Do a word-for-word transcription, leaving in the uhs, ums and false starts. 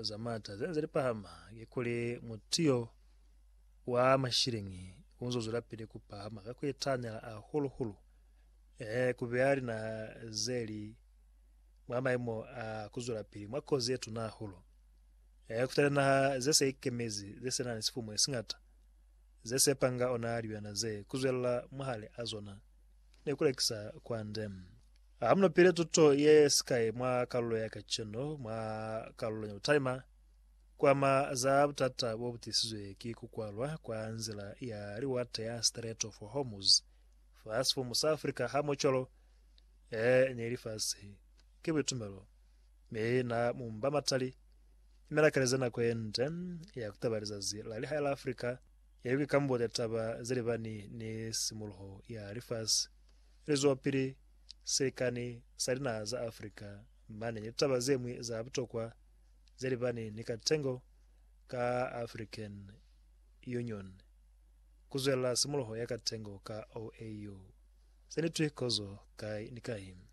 zamata zenzeri pahama gekuli mutio wa mashiringi unzo zulapile kupahama kakuitanya a hulu hulu eh kubyali na zeli mwama imo a kuzulapili mwakozi yetu na hulu eh kutana na zese ikemezi zese na nisifumu esingata zese panga onali na ze kuzwela muhale azona nekulekisa kwa ndem amno pile tuto ye sky mwa kalulo ya kachino mwa kalulo ya utaima kwa ma za tata bobutisizwe kikukwalwa kwa nzila ya riwata ya Strait of Hormuz fast for South Africa hamocholo eh nyerifasi kibitumelo me na mumbamatali imerakelezana kwenden ya kutabariza zila li hala Africa yebi kambo de taba zilibani ni simulho ya rifas rezo pili serikani sarina za Afrika mane nyetaba zemwi za butokwa zilibani ni katengo ka African Union kuzwela simulho ya katengo ka O A U senitwe kozo kai nikahim